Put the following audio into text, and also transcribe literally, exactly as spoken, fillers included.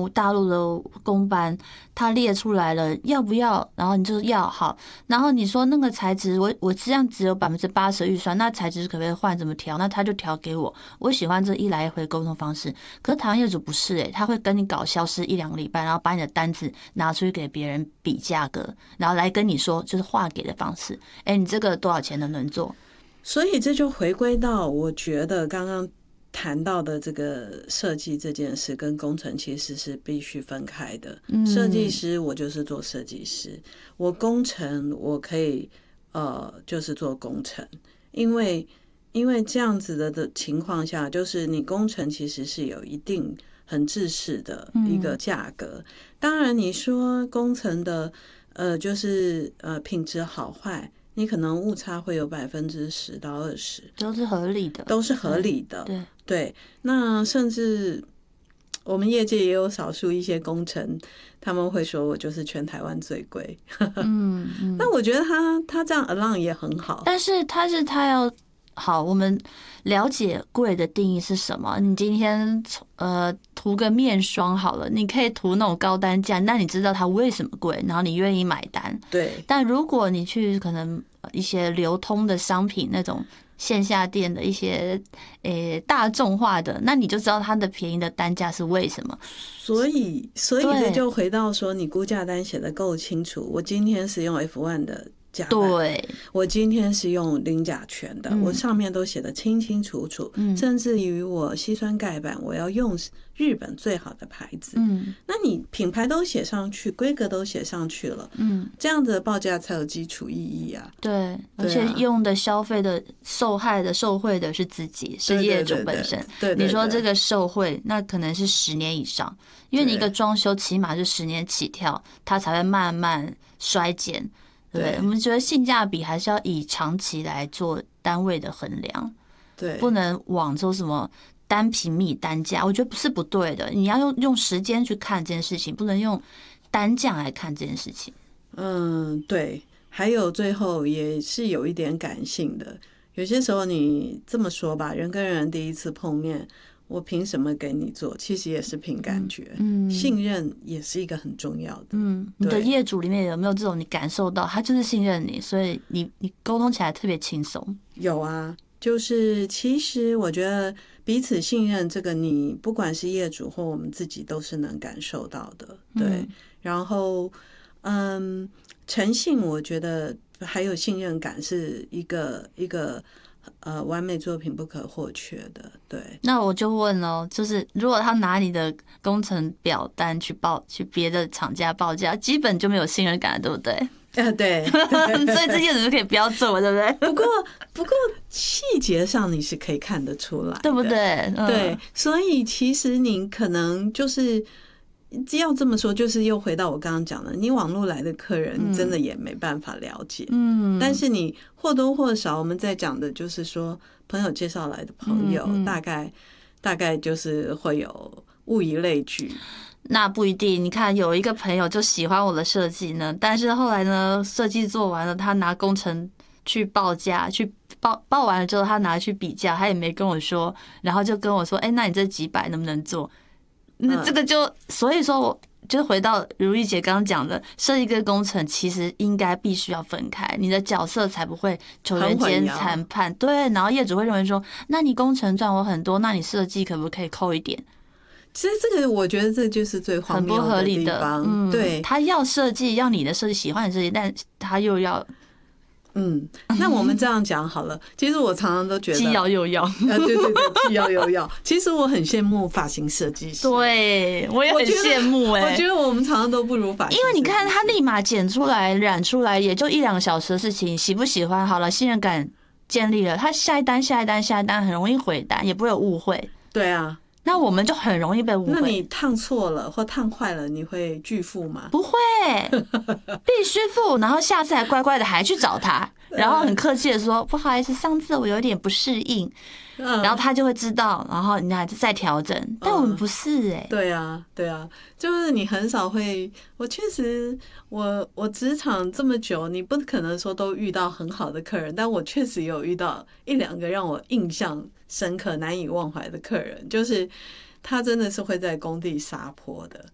目大陆的公班，他列出来了要不要，然后你就要好，然后你说那个材质我我这样只有百分之八十的预算，那材质可不可以换怎么调？那他就调给我，我喜欢这一来一回沟通方式。可是台湾业主不是诶、欸，他会跟你搞消失一两个礼拜，然后把你的单子拿出去给别人比价格，然后来跟你说就是划给的方式。哎、欸，你这个多少钱能不能做？ 所以这就回归到我觉得刚刚谈到的这个设计这件事跟工程其实是必须分开的。设计师我就是做设计师，我工程我可以呃就是做工程，因为因为这样子的的情况下，就是你工程其实是有一定很制式的一个价格。当然你说工程的呃就是呃品质好坏，你可能误差会有百分之十到二十， 都是合理的， 都是合理的。 对 对, 对，那甚至我们业界也有少数一些工程，他们会说我就是全台湾最贵。嗯嗯，那我觉得他他这样 align 也很好， 但是他是他要好，我们了解贵的定义是什么？你今天呃涂个面霜好了，你可以涂那种高单价，那你知道它为什么贵，然后你愿意买单。 对， 但如果你去可能一些流通的商品那种线下店的一些诶、欸、大众化的，那你就知道它的便宜的单价是为什么。 所以所以这就回到说，你估价单写得够清楚，我今天是用 F 一 的甲板， 对， 我今天是用零甲醛的，嗯、我上面都写得清清楚楚，嗯、甚至于我硒酸钙板我要用日本最好的牌子，嗯，那你品牌都写上去，规格都写上去了，嗯，这样子的报价才有基础意义啊。 对，而且用的消费的受害的受惠的是自己，是业主本身。 对， 你说这个受惠，那可能是十年以上，因为你一个装修起码是十年起跳，它才会慢慢衰减。对，我们觉得性价比还是要以长期来做单位的衡量， 对， 不能往说什么单平米单价，我觉得不是不对的。你要用用时间去看这件事情，不能用单价来看这件事情。 嗯，对。还有最后也是有一点感性的，有些时候你这么说吧，人跟人第一次碰面，我凭什么给你做？其实也是凭感觉，嗯，信任也是一个很重要的。 嗯，你的业主里面有没有这种你感受到他就是信任你，所以你你沟通起来特别轻松？ 有啊，就是其实我觉得彼此信任这个，你不管是业主或我们自己都是能感受到的。对，嗯、然后嗯，诚信，我觉得还有信任感是一个一个。呃，完美作品不可或缺的。对， 那我就问哦，就是如果他拿你的工程表单去报去别的厂家报价，基本就没有信任感了，对不对？ 啊，对， 所以这业主就可以不要做，对不对？ 不过，不过细节上你是可以看得出来的， 对不对？嗯、 对，所以其实你可能就是要这么说，就是又回到我刚刚讲的，你网络来的客人，你真的也没办法了解。嗯，但是你或多或少，我们在讲的就是说，朋友介绍来的朋友，嗯嗯大概大概就是会有物以类聚。 那不一定，你看有一个朋友就喜欢我的设计呢，但是后来呢，设计做完了，他拿工程去报价，去报报完了之后，他拿去比价，他也没跟我说，然后就跟我说，哎、欸，那你这几百能不能做？那这个就，所以说，我就回到如意姐刚刚讲的，设计跟工程其实应该必须要分开，你的角色才不会球员间谈判。对，然后业主会认为说，那你工程赚我很多，那你设计可不可以扣一点？ 其实这个我觉得这就是最荒谬的地方。 嗯， 对， 他要设计，要你的设计，喜欢的设计，但他又要。 嗯，那我们这样讲好了。其实我常常都觉得既要又要，啊， 对对对，既要又要。其实我很羡慕发型设计师， 对我也很羡慕哎、欸。 我觉得我们常常都不如发型师， 因为你看他立马剪出来、染出来，也就一两个小时的事情，喜不喜欢好了，信任感建立了，他下一单、下一单、下一单很容易回单，也不会有误会。 对啊。 那我们就很容易被误会。 那你烫错了或烫坏了，你会拒付吗？ 不会，必须付。然后下次还乖乖的还去找他，然后很客气的说：“不好意思，上次我有点不适应。”然后他就会知道，然后你还再调整。但我们不是哎、欸。 对啊，对啊，就是你很少会。我确实，我我职场这么久，你不可能说都遇到很好的客人，但我确实有遇到一两个让我印象深刻、难以忘怀的客人，就是他真的是会在工地撒泼的。